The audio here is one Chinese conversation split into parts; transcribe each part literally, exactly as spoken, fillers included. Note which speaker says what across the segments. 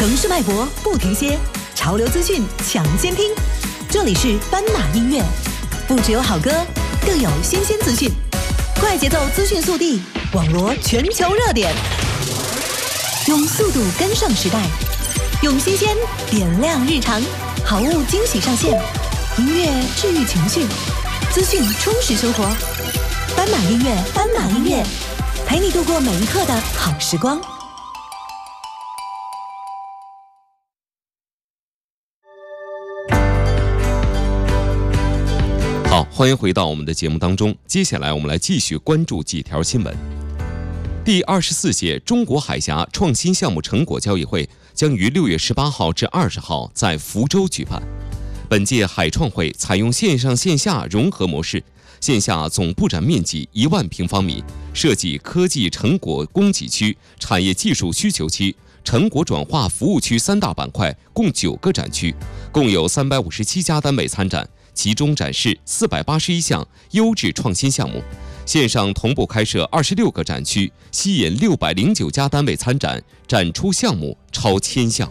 Speaker 1: 城市脉搏不停歇，潮流资讯抢先听。这里是斑马音乐，不只有好歌，更有新鲜资讯。快节奏资讯速递，网罗全球热点，用速度跟上时代，用新鲜点亮日常。好物惊喜上线，音乐治愈情绪，资讯充实生活。斑马音乐，斑马音乐，陪你度过每一刻的好时光。
Speaker 2: 好，欢迎回到我们的节目当中。接下来我们来继续关注几条新闻。第二十四届中国海峡创新项目成果交易会将于六月十八号至二十号在福州举办。本届海创会采用线上线下融合模式，线下总布展面积一万平方米，设计科技成果供给区、产业技术需求区、成果转化服务区三大板块，共九个展区，共有三百五十七家单位参展。其中展示四百八十一项优质创新项目，线上同步开设二十六个展区，吸引六百零九家单位参展，展出项目超千项。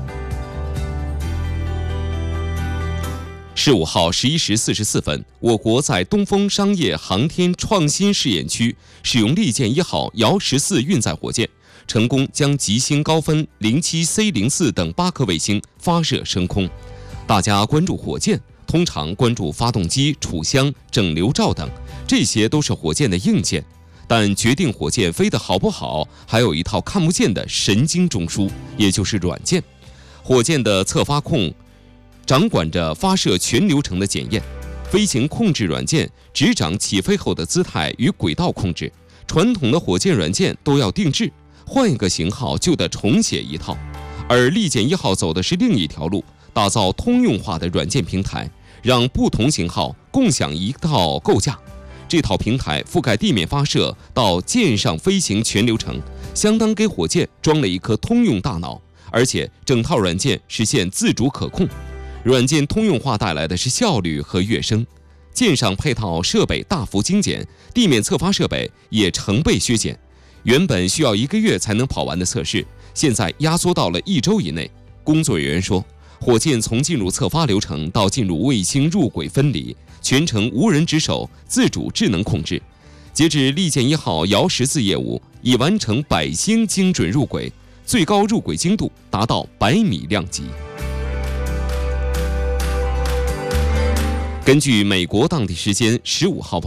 Speaker 2: 十五号十一时四十四分，我国在东风商业航天创新试验区使用利剑一号遥十四运载火箭，成功将极星高分零七 C 零四等八颗卫星发射升空。大家关注火箭，通常关注发动机、储箱、整流罩等，这些都是火箭的硬件。但决定火箭飞得好不好，还有一套看不见的神经中枢，也就是软件。火箭的侧发控掌管着发射全流程的检验，飞行控制软件执掌起飞后的姿态与轨道控制。传统的火箭软件都要定制，换一个型号就得重写一套。而利剑一号走的是另一条路，打造通用化的软件平台，让不同型号共享一套构架。这套平台覆盖地面发射到舰上飞行全流程，相当给火箭装了一颗通用大脑，而且整套软件实现自主可控。软件通用化带来的是效率和跃升，舰上配套设备大幅精简，地面测发设备也成倍削减。原本需要一个月才能跑完的测试，现在压缩到了一周以内。工作人员说，火箭从进入测发流程到进入卫星入轨分离，全程无人值守，自主智能控制。截至利剑一号遥十四业务已完成百星精准入轨，最高入轨精度达到百米量级。根据美国当地时间十五号报